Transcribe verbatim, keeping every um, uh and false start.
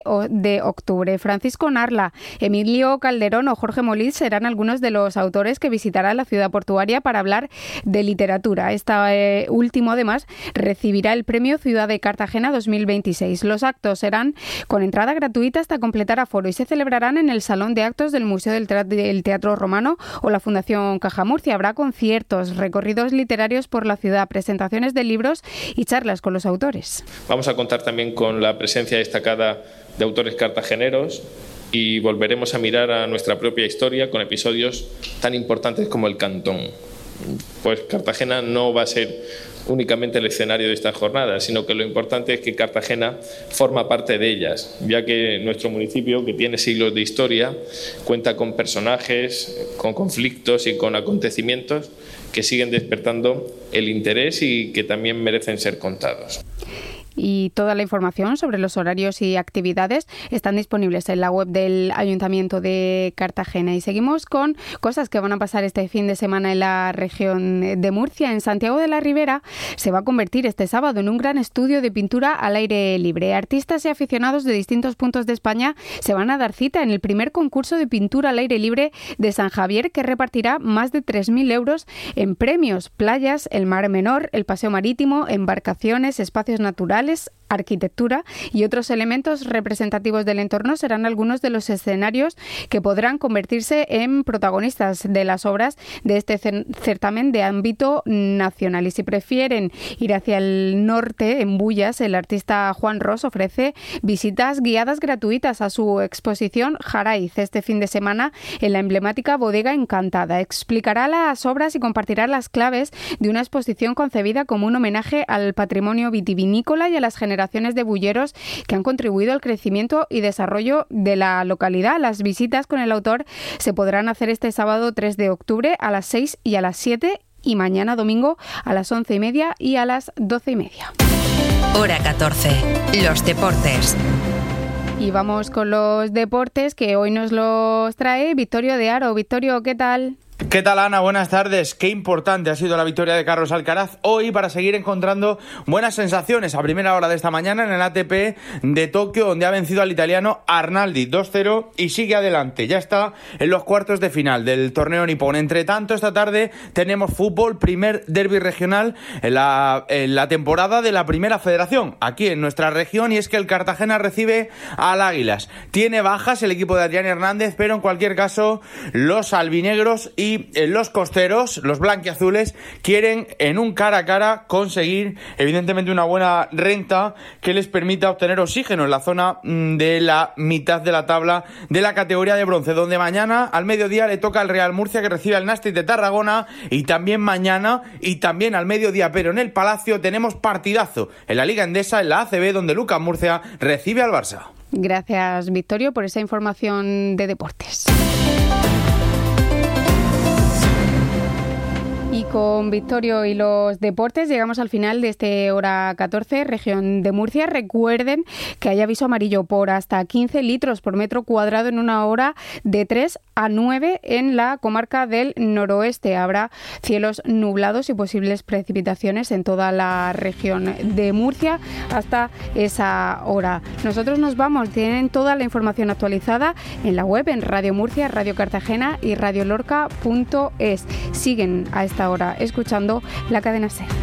de octubre. Francisco Narla, Emilio Calderón o Jorge Molís serán algunos de los autores que visitarán la ciudad portuaria para hablar de literatura. Este eh, último, además, recibirá el premio Ciudad de Cartagena dos mil veintiséis. Los actos serán con entrada gratuita hasta completar aforo y se celebrarán en el Salón de Actos del Museo del Teatro, del Teatro Romano o la Fundación Caja Murcia. Habrá conciertos, recorridos literarios por la ciudad, presentaciones de libros y charlas con los autores. Vamos a contar también con la presencia destacada de autores cartageneros y volveremos a mirar a nuestra propia historia con episodios tan importantes como el Cantón. Pues Cartagena no va a ser únicamente el escenario de estas jornadas, sino que lo importante es que Cartagena forma parte de ellas, ya que nuestro municipio, que tiene siglos de historia, cuenta con personajes, con conflictos y con acontecimientos que siguen despertando el interés y que también merecen ser contados. Y toda la información sobre los horarios y actividades están disponibles en la web del Ayuntamiento de Cartagena. Y seguimos con cosas que van a pasar este fin de semana en la región de Murcia. En Santiago de la Ribera se va a convertir este sábado en un gran estudio de pintura al aire libre. Artistas y aficionados de distintos puntos de España se van a dar cita en el primer concurso de pintura al aire libre de San Javier, que repartirá más de tres mil euros en premios: playas, el Mar Menor, el paseo marítimo, embarcaciones, espacios naturales, arquitectura y otros elementos representativos del entorno serán algunos de los escenarios que podrán convertirse en protagonistas de las obras de este certamen de ámbito nacional. Y si prefieren ir hacia el norte, en Bullas, el artista Juan Ros ofrece visitas guiadas gratuitas a su exposición Jaraiz este fin de semana en la emblemática Bodega Encantada. Explicará las obras y compartirá las claves de una exposición concebida como un homenaje al patrimonio vitivinícola y a las generaciones de bulleros que han contribuido al crecimiento y desarrollo de la localidad. Las visitas con el autor se podrán hacer este sábado tres de octubre a las seis y a las siete y mañana domingo a las once y media y a las doce y media. Hora catorce. Los deportes. Y vamos con los deportes que hoy nos los trae Victorio de Aro. Victorio, ¿qué tal? ¿Qué tal, Ana? Buenas tardes. Qué importante ha sido la victoria de Carlos Alcaraz hoy para seguir encontrando buenas sensaciones a primera hora de esta mañana en el A T P de Tokio, donde ha vencido al italiano Arnaldi dos cero y sigue adelante. Ya está en los cuartos de final del torneo nipón. Entre tanto, esta tarde tenemos fútbol, primer derbi regional en la, en la temporada de la Primera Federación, aquí en nuestra región, y es que el Cartagena recibe al Águilas. Tiene bajas el equipo de Adrián Hernández, pero en cualquier caso, los albinegros y los costeros, los blanquiazules, quieren en un cara a cara conseguir evidentemente una buena renta que les permita obtener oxígeno en la zona de la mitad de la tabla de la categoría de bronce, donde mañana al mediodía le toca al Real Murcia, que recibe al Nàstic de Tarragona, y también mañana y también al mediodía, pero en el Palacio, tenemos partidazo en la Liga Endesa, en la A C B, donde Lucas Murcia recibe al Barça. Gracias, Victorio, por esa información de deportes. Y con Victorio y los deportes llegamos al final de este Hora catorce, región de Murcia. Recuerden que hay aviso amarillo por hasta quince litros por metro cuadrado en una hora de tres a nueve en la comarca del noroeste. Habrá cielos nublados y posibles precipitaciones en toda la región de Murcia hasta esa hora. Nosotros nos vamos. Tienen toda la información actualizada en la web, en Radio Murcia, Radio Cartagena y radio lorca punto es. Siguen a esta hora escuchando La Cadena SER.